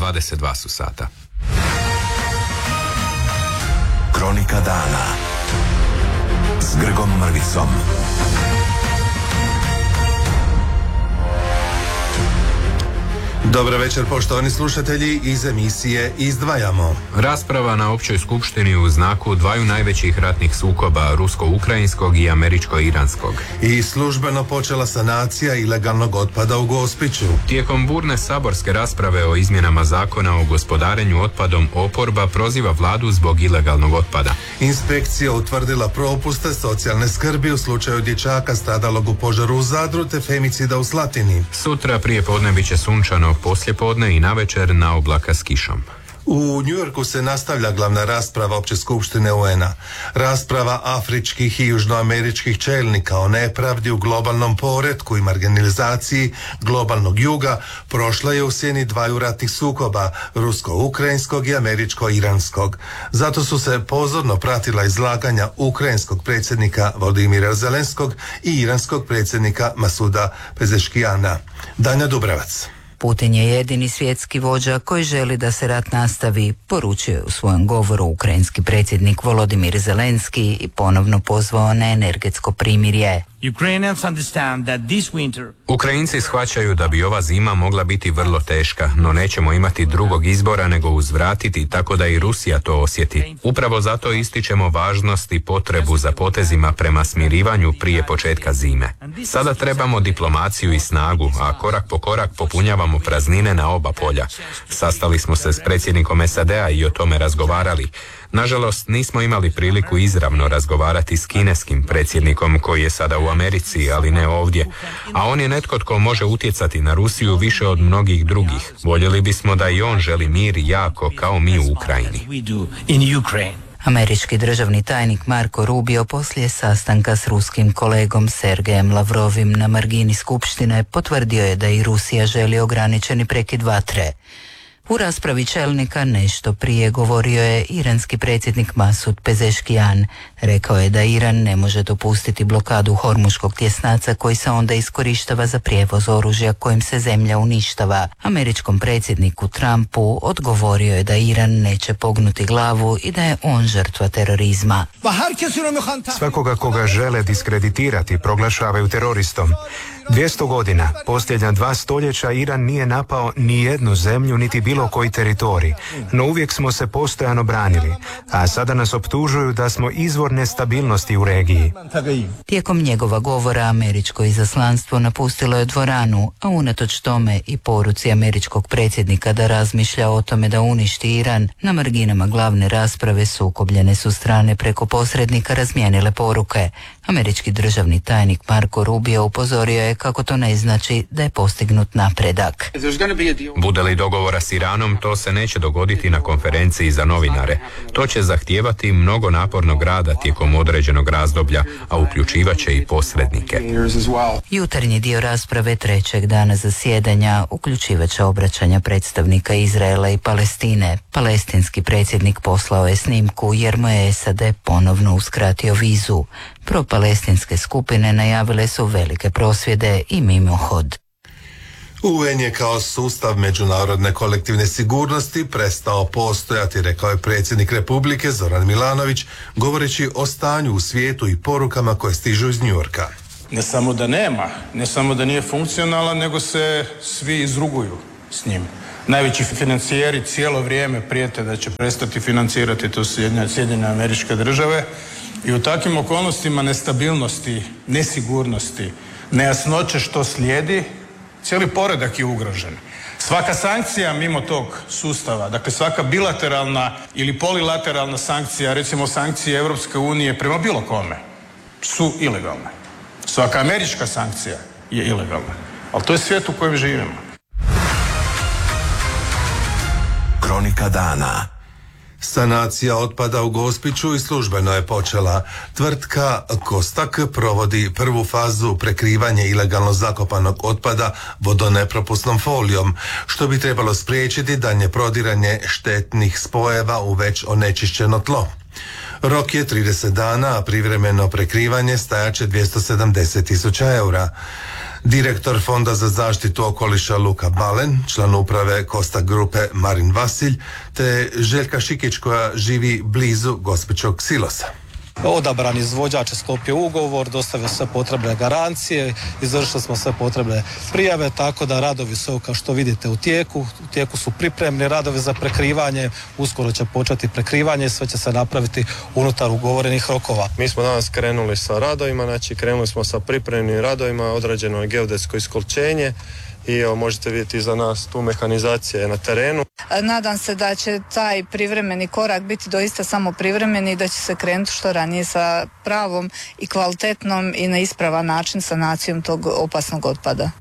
22 su sata. Kronika dana s Grgom Mrvicom. Dobro večer, poštovani slušatelji, iz emisije Izdvajamo. Rasprava na općoj skupštini u znaku dvaju najvećih ratnih sukoba, rusko-ukrajinskog i američko-iranskog. I službeno počela sanacija ilegalnog otpada u Gospiću. Tijekom burne saborske rasprave o izmjenama zakona o gospodarenju otpadom, oporba proziva vladu zbog ilegalnog otpada. Inspekcija utvrdila propuste socijalne skrbi u slučaju dječaka stradalog u požaru u Zadru te femicida u Slatini. Sutra prije podne bit će sunčano, poslijepodne i navečer na oblaka s kišom. U Njujorku se nastavlja glavna rasprava Opće skupštine UN-a. Rasprava afričkih i južnoameričkih čelnika o nepravdi u globalnom poretku i marginalizaciji globalnog juga prošla je u sjeni dvaju ratnih sukoba, rusko-ukrajinskog i američko-iranskog. Zato su se pozorno pratila izlaganja ukrajinskog predsjednika Volodymyra Zelenskog i iranskog predsjednika Masuda Pezeshkiana. Danja Dubravac. Putin je jedini svjetski vođa koji želi da se rat nastavi, poručio je u svojem govoru ukrajinski predsjednik Volodymyr Zelenski i ponovno pozvao na energetsko primirje. Ukrajinci shvaćaju da bi ova zima mogla biti vrlo teška, no nećemo imati drugog izbora nego uzvratiti tako da i Rusija to osjeti. Upravo zato ističemo važnost i potrebu za potezima prema smirivanju prije početka zime. Sada trebamo diplomaciju i snagu, a korak po korak popunjavamo praznine na oba polja. Sastali smo se s predsjednikom SAD-a i o tome razgovarali. Nažalost, nismo imali priliku izravno razgovarati s kineskim predsjednikom koji je sada u Americi, ali ne ovdje. A on je netko tko može utjecati na Rusiju više od mnogih drugih. Voljeli bismo da i on želi mir jako kao mi u Ukrajini. Američki državni tajnik Marko Rubio poslije sastanka s ruskim kolegom Sergejem Lavrovim na margini skupštine potvrdio je da i Rusija želi ograničeni prekid vatre. U raspravi čelnika nešto prije govorio je iranski predsjednik Masud Pezeshkian. Rekao je da Iran ne može dopustiti blokadu Hormuškog tjesnaca koji se onda iskorištava za prijevoz oružja kojim se zemlja uništava. Američkom predsjedniku Trumpu odgovorio je da Iran neće pognuti glavu i da je on žrtva terorizma. Svakoga koga žele diskreditirati proglašavaju teroristom. 200 godina, posljednja 2 stoljeća, Iran nije napao ni jednu zemlju niti bilo koji teritorij, no uvijek smo se postojano branili, a sada nas optužuju da smo izvor nestabilnosti u regiji. Tijekom njegova govora američko izaslanstvo napustilo je dvoranu, a unatoč tome i poruci američkog predsjednika da razmišlja o tome da uništi Iran, na marginama glavne rasprave sukobljene su strane preko posrednika razmijenile poruke. Američki državni tajnik Marko Rubio upozorio je kako to ne znači da je postignut napredak. Bude li dogovora s Iranom, to se neće dogoditi na konferenciji za novinare. To će zahtijevati mnogo napornog rada tijekom određenog razdoblja, a uključivat će i posrednike. Jutarnji dio rasprave trećeg dana zasjedanja uključivat će obraćanja predstavnika Izraela i Palestine. Palestinski predsjednik poslao je snimku jer mu je SAD ponovno uskratio vizu. Pro-palestinske skupine najavile su velike prosvjede i mimohod. UN je kao sustav međunarodne kolektivne sigurnosti prestao postojati, rekao je predsjednik Republike Zoran Milanović, govoreći o stanju u svijetu i porukama koje stižu iz Njujorka. Ne samo da nema, ne samo da nije funkcionalan, nego se svi izruguju s njim. Najveći financijeri cijelo vrijeme prijete da će prestati financirati, to su Sjedinjene Američke Države, i u takvim okolnostima nestabilnosti, nesigurnosti, nejasnoće što slijedi, cijeli poredak je ugrožen. Svaka sankcija mimo tog sustava, dakle svaka bilateralna ili polilateralna sankcija, recimo sankcije Europske unije prema bilo kome, su ilegalne. Svaka američka sankcija je ilegalna. Ali to je svijet u kojem živimo. Kronika dana. Sanacija otpada u Gospiću i službeno je počela. Tvrtka Kostak provodi prvu fazu prekrivanja ilegalno zakopanog otpada vodonepropusnom folijom, što bi trebalo spriječiti daljnje prodiranje štetnih spojeva u već onečišćeno tlo. Rok je 30 dana, a privremeno prekrivanje stajaće 270.000 eura. Direktor Fonda za zaštitu okoliša Luka Balen, član uprave Kosta Grupe Marin Vasilj, te Željka Šikić koja živi blizu Gospićog silosa. Odabran izvođač je sklopio ugovor, dostavio sve potrebne garancije, izvršili smo sve potrebne prijave, tako da radovi su, kao što vidite, u tijeku su pripremni radovi za prekrivanje, uskoro će početi prekrivanje i sve će se napraviti unutar ugovorenih rokova. Mi smo danas krenuli sa radovima, znači krenuli smo sa pripremnim radovima, odrađeno je geodetsko iskolčenje i evo možete vidjeti iza nas tu mehanizacija je na terenu. Nadam se da će taj privremeni korak biti doista samo privremeni i da će se krenuti što ranije sa pravom i kvalitetnom i na ispravan način sanacijom tog opasnog otpada.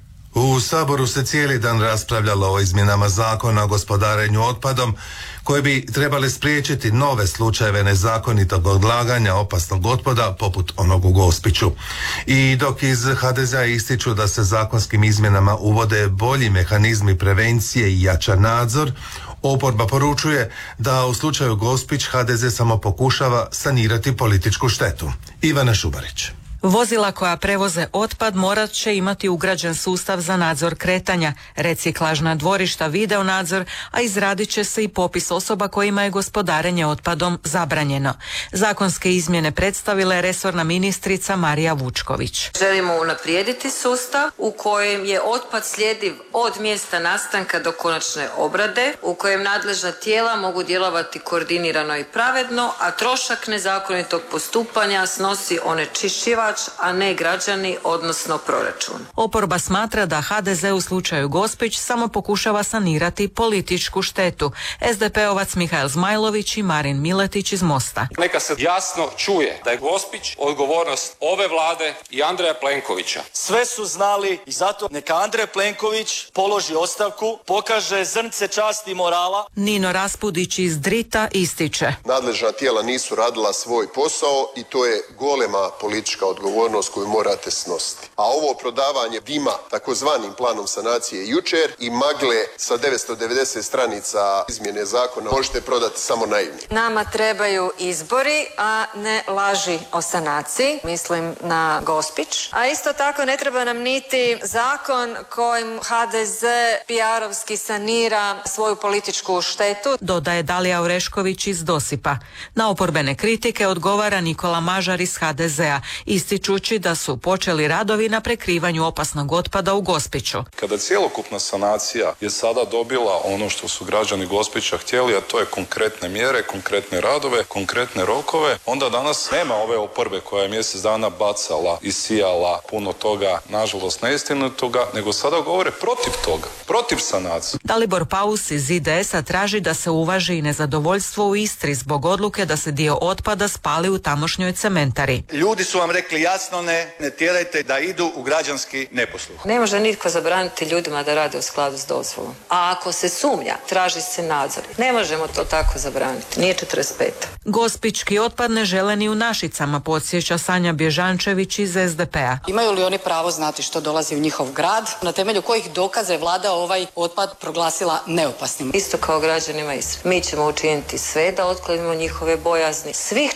U Saboru se cijeli dan raspravljalo o izmjenama zakona o gospodarenju otpadom koje bi trebale spriječiti nove slučajeve nezakonitog odlaganja opasnog otpada poput onog u Gospiću. I dok iz HDZ-a ističu da se zakonskim izmjenama uvode bolji mehanizmi prevencije i jača nadzor, oporba poručuje da u slučaju Gospić HDZ samo pokušava sanirati političku štetu. Ivana Šubarić. Vozila koja prevoze otpad morat će imati ugrađen sustav za nadzor kretanja, reciklažna dvorišta, video nadzor, a izradit će se i popis osoba kojima je gospodarenje otpadom zabranjeno. Zakonske izmjene predstavila je resorna ministrica Marija Vučković. Želimo unaprijediti sustav u kojem je otpad sljediv od mjesta nastanka do konačne obrade, u kojem nadležna tijela mogu djelovati koordinirano i pravedno, a trošak nezakonitog postupanja snosi onečišćivač, a ne građani, odnosno proračun. Oporba smatra da HDZ u slučaju Gospić samo pokušava sanirati političku štetu. SDP-ovac Mihael Zmajlović i Marin Miletić iz Mosta. Neka se jasno čuje da je Gospić odgovornost ove vlade i Andreja Plenkovića. Sve su znali i zato neka Andrej Plenković položi ostavku, pokaže zrnce časti i morala. Nino Raspudić iz Drita ističe. Nadležna tijela nisu radila svoj posao i to je golema politička odgovornost koju morate snositi. A ovo prodavanje dima takozvanim planom sanacije jučer i magle sa 990 stranica izmjene zakona možete prodati samo naivni. Nama trebaju izbori, a ne laži o sanaciji, mislim na Gospić. A isto tako ne treba nam niti zakon kojim HDZ PR-ovski sanira svoju političku štetu. Dodaje Dalija Orešković iz Dosipa. Na oporbene kritike odgovara Nikola Mažar iz HDZ-a, ističući da su počeli radovi na prekrivanju opasnog otpada u Gospiću. Kada cjelokupna sanacija je sada dobila ono što su građani Gospića htjeli, a to je konkretne mjere, konkretne radove, konkretne rokove, onda danas nema ove oporbe koja je mjesec dana bacala i sijala puno toga, nažalost neistinitoga, nego sada govore protiv toga, protiv sanacije. Dalibor Paus iz IDS-a traži da se uvaži i nezadovoljstvo u Istri zbog odluke da se dio otpada spali u tamošnjoj cementari. Ljudi su vam rekli jasno ne tjerajte da idu u građanski neposluh. Ne može nitko zabraniti ljudima da rade u skladu s dozvolom. A ako se sumnja, traži se nadzor. Ne možemo to tako zabraniti. Nije 45. Gospićki otpad ne žele ni u Našicama, podsjeća Sanja Bježančević iz SDP-a. Imaju li oni pravo znati što dolazi u njihov grad? Na temelju kojih dokaza je vlada ovaj otpad proglasila neopasnim? Isto kao građanima Istre. Mi ćemo učiniti sve da otklonimo njihove bojazni. Svih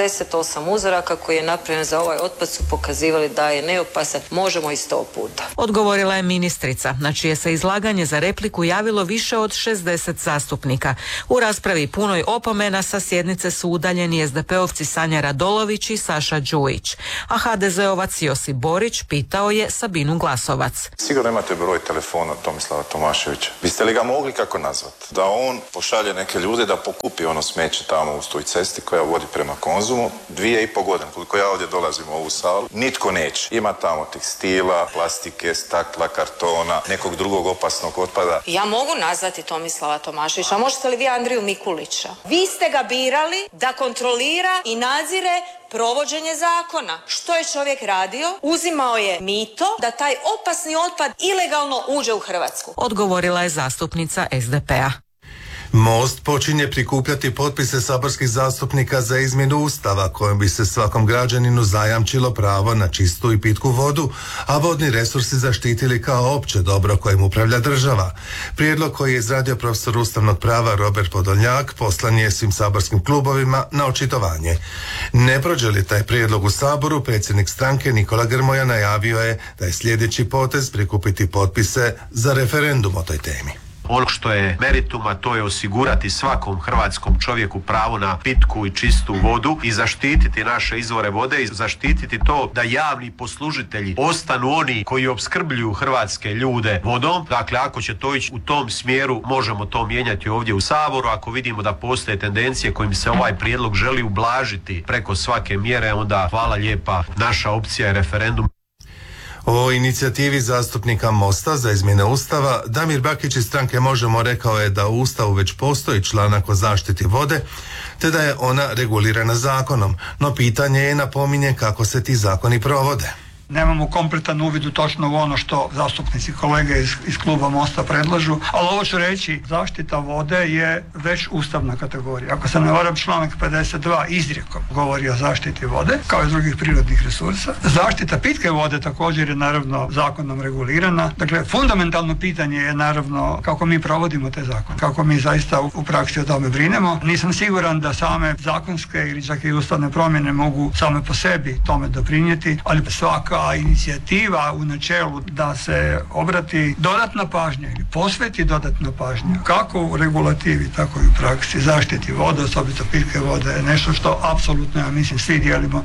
48 uzoraka koji je napravljen za ovaj otpad su pokazivali da je neopasan. Možemo i 100 puta. Odgovorila je ministrica, na čije se izlaganje za repliku javilo više od 60 zastupnika. U raspravi punoj opomena sa sjednice su udaljeni SDP-ovci Sanja Radolović i Saša Đujić, a HDZ-ovac Josip Borić pitao je Sabinu Glasovac. Sigurno imate broj telefona Tomislava Tomaševića. Biste li ga mogli kako nazvati? Da on pošalje neke ljude da pokupi ono smeće tamo u toj cesti koja vodi prema Konzumu. 2,5 godine, koliko ja ovdje dolazim u ovu salu, nitko neće. Ima tamo tekstila, plastike, stakla, kartona, nekog drugog opasnog otpada. Ja mogu nazvati Tomislava Tomaševića, a možete li vi Andriju Mikulića? Vi ste ga birali da kontrolira i nadzire provođenje zakona. Što je čovjek radio? Uzimao je mito da taj opasni otpad ilegalno uđe u Hrvatsku. Odgovorila je zastupnica SDP-a. Most počinje prikupljati potpise saborskih zastupnika za izmjenu Ustava kojom bi se svakom građaninu zajamčilo pravo na čistu i pitku vodu, a vodni resursi zaštitili kao opće dobro kojim upravlja država. Prijedlog koji je izradio profesor ustavnog prava Robert Podolnjak poslan je svim saborskim klubovima na očitovanje. Ne prođe li taj prijedlog u Saboru, predsjednik stranke Nikola Grmoja najavio je da je sljedeći potez prikupiti potpise za referendum o toj temi. Ono što je meritum, a to je osigurati svakom hrvatskom čovjeku pravo na pitku i čistu vodu i zaštititi naše izvore vode i zaštititi to da javni poslužitelji ostanu oni koji opskrbljuju hrvatske ljude vodom. Dakle, ako će to ići u tom smjeru, možemo to mijenjati ovdje u Saboru. Ako vidimo da postoje tendencije kojim se ovaj prijedlog želi ublažiti preko svake mjere, onda hvala lijepa, naša opcija je referendum. O inicijativi zastupnika Mosta za izmjene Ustava Damir Bakić iz stranke Možemo rekao je da u Ustavu već postoji članak o zaštiti vode, te da je ona regulirana zakonom, no pitanje je, napominje, kako se ti zakoni provode. Nemamo kompletan uvid u točno u ono što zastupnici kolege iz kluba Mosta predlažu, ali ovo ću reći, zaštita vode je već ustavna kategorija. Ako se ne varam, članak 52 izrijekom govori o zaštiti vode, kao i drugih prirodnih resursa. Zaštita pitke vode također je naravno zakonom regulirana. Dakle, fundamentalno pitanje je naravno kako mi provodimo te zakone, kako mi zaista u praksi o tome brinemo. Nisam siguran da same zakonske ili čak i ustavne promjene mogu same po sebi tome doprinijeti, ali svaka inicijativa u načelu da se obrati dodatna pažnja ili posveti dodatna pažnja kako u regulativi, tako i u praksi zaštiti vode, osobito pitke vode, je nešto što apsolutno, ja mislim, svi dijelimo.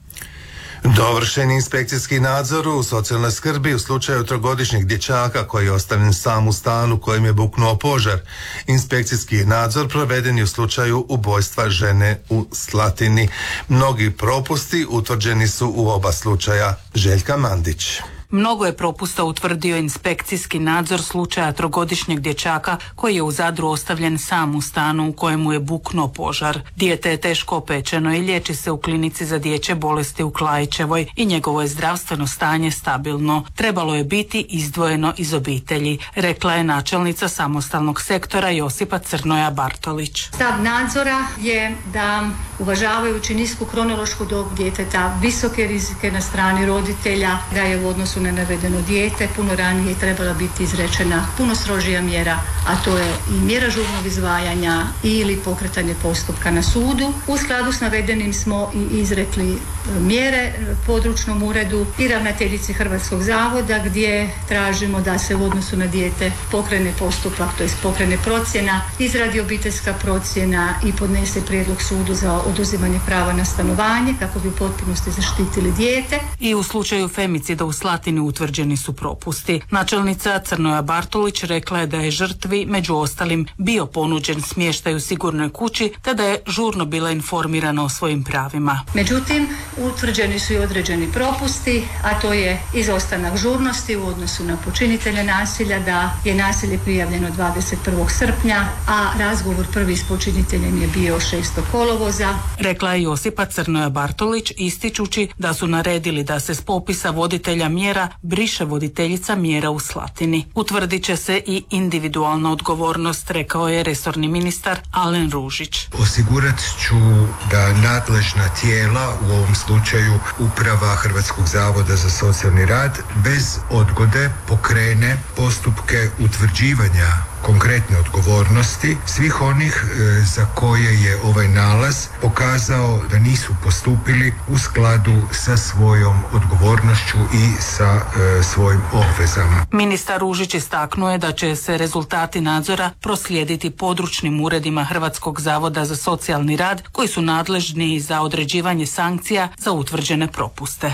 Dovršen inspekcijski nadzor u socijalnoj skrbi u slučaju trogodišnjeg dječaka koji je ostavljen sam u stanu kojem je buknuo požar. Inspekcijski nadzor proveden je u slučaju ubojstva žene u Slatini. Mnogi propusti utvrđeni su u oba slučaja. Željka Mandić. Mnogo je propusta utvrdio inspekcijski nadzor slučaja trogodišnjeg dječaka koji je u Zadru ostavljen sam u stanu u kojemu je buknuo požar. Dijete je teško opečeno i liječi se u klinici za dječje bolesti u Klajićevoj i njegovo je zdravstveno stanje stabilno. Trebalo je biti izdvojeno iz obitelji, rekla je načelnica samostalnog sektora Josipa Crnoja Bartolić. Stav nadzora je da, uvažavajući nisku kronološku dob djeteta, visoke rizike na strani roditelja, da je u odnosu na navedeno dijete puno ranije trebala biti izrečena puno strožija mjera, a to je i mjera žurnog izdvajanja ili pokretanje postupka na sudu. U skladu s navedenim smo i izrekli mjere područnom uredu i ravnateljici Hrvatskog zavoda gdje tražimo da se u odnosu na dijete pokrene postupak, to jest pokrene procjena, izradi obiteljska procjena i podnese prijedlog sudu za oduzimanje prava na stanovanje kako bi u potpunosti zaštitili dijete. I u slučaju femicida u Slatini utvrđeni su propusti. Načelnica Crnoja Bartolić rekla je da je žrtvi među ostalim bio ponuđen smještaj u sigurnoj kući te da je žurno bila informirana o svojim pravima. Međutim, utvrđeni su i određeni propusti, a to je izostanak žurnosti u odnosu na počinitelja nasilja, da je nasilje prijavljeno 21. srpnja, a razgovor prvi s počiniteljem je bio 6. kolovoza. Rekla je Josipa Crnoja Bartolić ističući da su naredili da se s popisa voditelja mjera briše voditeljica mjera u Slatini. Utvrdit će se i individualna odgovornost, rekao je resorni ministar Alen Ružić. Osigurat ću da nadležna tijela, u ovom slučaju Uprava Hrvatskog zavoda za socijalni rad, bez odgode pokrene postupke utvrđivanja konkretne odgovornosti svih onih za koje je ovaj nalaz pokazao da nisu postupili u skladu sa svojom odgovornošću i sa svojim obvezama. Ministar Ružić istaknuo je da će se rezultati nadzora proslijediti područnim uredima Hrvatskog zavoda za socijalni rad koji su nadležni za određivanje sankcija za utvrđene propuste.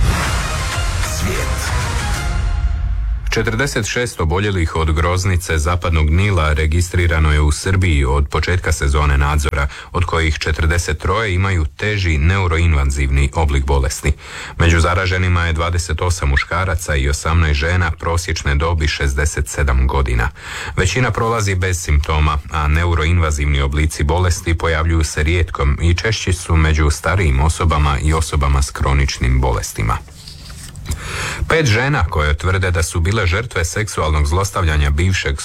Svijet. 46 oboljelih od groznice zapadnog Nila registrirano je u Srbiji od početka sezone nadzora, od kojih 43 imaju teži neuroinvazivni oblik bolesti. Među zaraženima je 28 muškaraca i 18 žena prosječne dobi 67 godina. Većina prolazi bez simptoma, a neuroinvazivni oblici bolesti pojavljuju se rijetkom i češći su među starijim osobama i osobama s kroničnim bolestima. 5 žena koje tvrde da su bile žrtve seksualnog zlostavljanja bivšeg